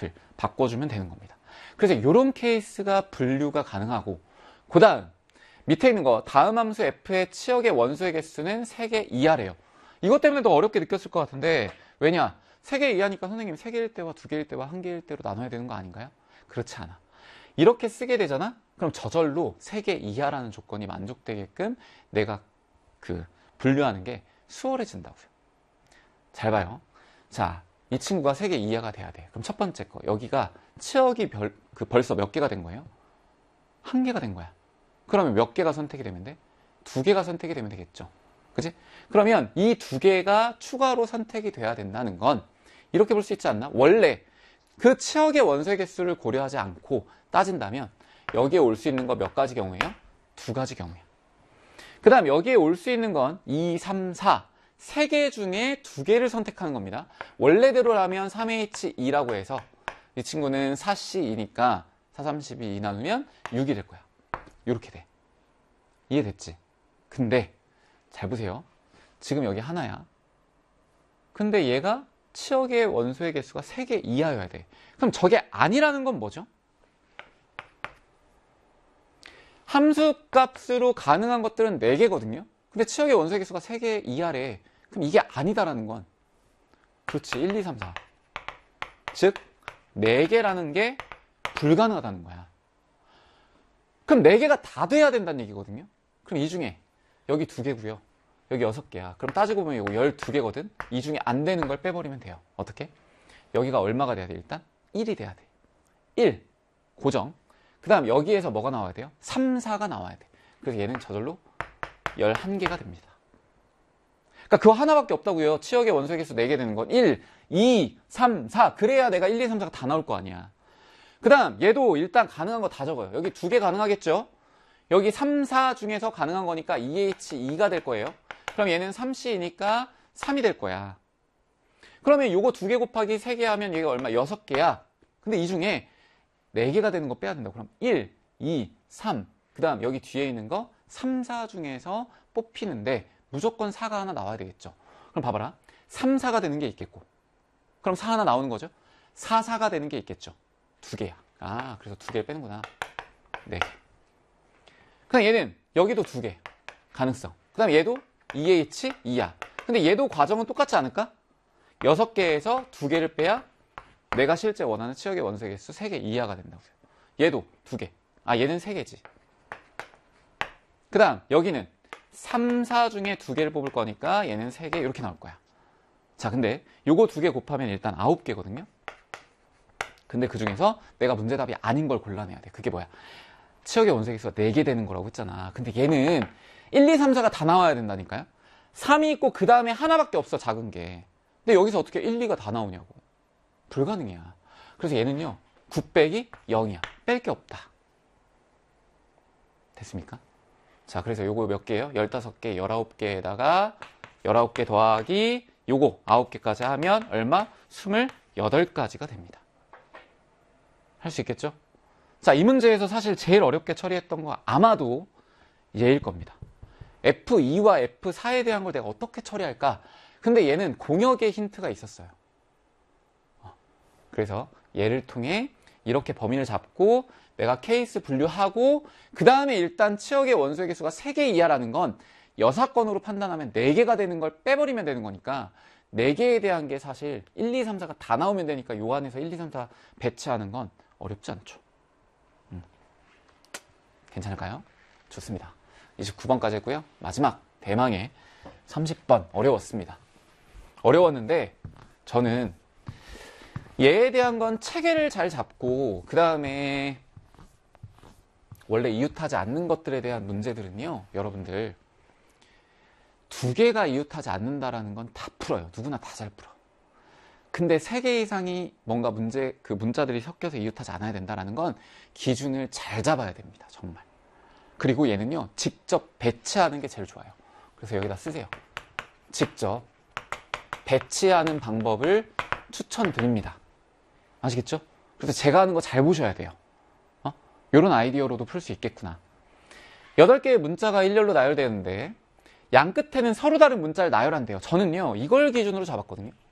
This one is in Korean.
F를 바꿔주면 되는 겁니다. 그래서 이런 케이스가 분류가 가능하고, 그 다음 밑에 있는 거 다음 함수 F의 치역의 원소의 개수는 3개 이하래요. 이것 때문에 더 어렵게 느꼈을 것 같은데, 왜냐? 3개 이하니까 선생님 3개일 때와 2개일 때와 1개일 때로 나눠야 되는 거 아닌가요? 그렇지 않아. 이렇게 쓰게 되잖아? 그럼 저절로 3개 이하라는 조건이 만족되게끔 내가 분류하는 게 수월해진다고요. 잘 봐요. 자, 이 친구가 3개 이하가 돼야 돼. 그럼 첫 번째 거, 여기가 치역이 벌써 몇 개가 된 거예요? 1개가 된 거야. 그러면 몇 개가 선택이 되면 돼? 2개가 선택이 되면 되겠죠. 그치? 그러면 이 2개가 추가로 선택이 돼야 된다는 건 이렇게 볼 수 있지 않나? 원래 그 치역의 원소의 개수를 고려하지 않고 따진다면 여기에 올 수 있는 거 몇 가지 경우예요? 2가지 경우야. 그 다음 여기에 올 수 있는 건 2, 3, 4 3개 중에 2개를 선택하는 겁니다. 원래대로라면 3H2라고 해서 이 친구는 4C2니까 4, 32 나누면 6이 될 거야. 이렇게 돼. 이해됐지? 근데 잘 보세요. 지금 여기 하나야. 근데 얘가 치역의 원소의 개수가 3개 이하여야 돼. 그럼 저게 아니라는 건 뭐죠? 함수값으로 가능한 것들은 4개거든요. 근데 치역의 원소의 개수가 3개 이하래. 그럼 이게 아니다라는 건, 그렇지, 1, 2, 3, 4. 즉 4개라는 게 불가능하다는 거야. 그럼 4개가 다 돼야 된다는 얘기거든요. 그럼 이 중에 여기 2개고요. 여기 6개야. 그럼 따지고 보면 이거 12개거든. 이 중에 안 되는 걸 빼버리면 돼요. 어떻게? 여기가 얼마가 돼야 돼? 일단 1이 돼야 돼. 1 고정. 그 다음 여기에서 뭐가 나와야 돼요? 3, 4가 나와야 돼. 그래서 얘는 저절로 11개가 됩니다. 그러니까 그거 하나밖에 없다고요. 치역의 원소의 개수 4개 되는 건 1, 2, 3, 4. 그래야 내가 1, 2, 3, 4가 다 나올 거 아니야. 그 다음 얘도 일단 가능한 거 다 적어요. 여기 2개 가능하겠죠? 여기 3, 4 중에서 가능한 거니까 2H2가 될 거예요. 그럼 얘는 3C이니까 3이 될 거야. 그러면 요거 2개 곱하기 3개 하면 얘가 얼마? 6개야. 근데 이 중에 4개가 되는 거 빼야 된다. 그럼 1, 2, 3. 그 다음 여기 뒤에 있는 거 3, 4 중에서 뽑히는데 무조건 4가 하나 나와야 되겠죠. 그럼 봐봐라. 3, 4가 되는 게 있겠고. 그럼 4 하나 나오는 거죠. 4, 4가 되는 게 있겠죠. 2개야. 아, 그래서 2개를 빼는구나. 4개. 그냥 얘는 여기도 2개. 가능성. 그 다음에 얘도 2H, 2야. 근데 얘도 과정은 똑같지 않을까? 6개에서 2개를 빼야 내가 실제 원하는 치역의 원소의 개수 3개 이하가 된다고요. 얘도 2개. 아, 얘는 3개지. 그 다음 여기는 3, 4 중에 2개를 뽑을 거니까 얘는 3개 이렇게 나올 거야. 자, 근데 요거 2개 곱하면 일단 9개거든요. 근데 그 중에서 내가 문제답이 아닌 걸 골라내야 돼. 그게 뭐야? 치역의 원소의 개수가 4개 되는 거라고 했잖아. 근데 얘는 1, 2, 3, 4가 다 나와야 된다니까요. 3이 있고 그 다음에 하나밖에 없어, 작은 게. 근데 여기서 어떻게 1, 2가 다 나오냐고. 불가능이야. 그래서 얘는요 9 빼기 0이야. 뺄 게 없다. 됐습니까? 자, 그래서 요거 몇 개예요? 15개, 19개에다가 19개 더하기 요거 9개까지 하면 얼마? 28가지가 됩니다. 할 수 있겠죠? 자, 이 문제에서 사실 제일 어렵게 처리했던 거 아마도 얘일 겁니다. F2와 F4에 대한 걸 내가 어떻게 처리할까? 근데 얘는 공역의 힌트가 있었어요. 그래서 얘를 통해 이렇게 범위를 잡고 내가 케이스 분류하고 그 다음에 일단 치역의 원소의 개수가 3개 이하라는 건 여사건으로 판단하면 4개가 되는 걸 빼버리면 되는 거니까 4개에 대한 게 사실 1, 2, 3, 4가 다 나오면 되니까 요 안에서 1, 2, 3, 4 배치하는 건 어렵지 않죠. 괜찮을까요? 좋습니다. 29번까지 했고요. 마지막 대망의 30번 어려웠습니다. 어려웠는데 저는 얘에 대한 건 체계를 잘 잡고 그 다음에 원래 이웃하지 않는 것들에 대한 문제들은요, 여러분들 2개가 이웃하지 않는다라는 건 다 풀어요. 누구나 다 잘 풀어. 근데 3개 이상이 뭔가 문자들이 섞여서 이웃하지 않아야 된다라는 건 기준을 잘 잡아야 됩니다. 정말. 그리고 얘는요 직접 배치하는 게 제일 좋아요. 그래서 여기다 쓰세요. 직접 배치하는 방법을 추천드립니다. 아시겠죠? 그래서 제가 하는 거 잘 보셔야 돼요. 이런 아이디어로도 풀 수 있겠구나. 8개의 문자가 일렬로 나열되는데 양 끝에는 서로 다른 문자를 나열한대요. 저는요 이걸 기준으로 잡았거든요.